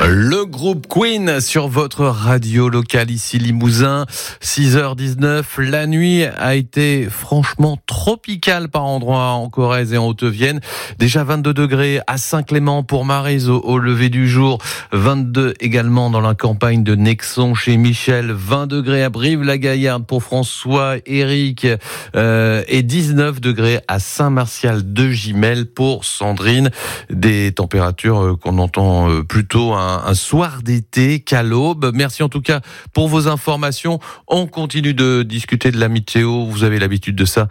Le groupe Queen sur votre radio locale ici Limousin, 6h19. La nuit a été franchement tropicale par endroits en Corrèze et en Haute-Vienne. Déjà 22 degrés à Saint-Clément pour Maryse au lever du jour. 22 également dans la campagne de Nexon chez Michel. 20 degrés à Brive-la-Gaillarde pour François, Eric. Et 19 degrés à Saint-Martial de Gimel pour Sandrine. Des températures qu'on entend plutôt un soir d'été qu'à l'aube. Merci en tout cas pour vos informations. On continue de discuter de la météo. Vous avez l'habitude de ça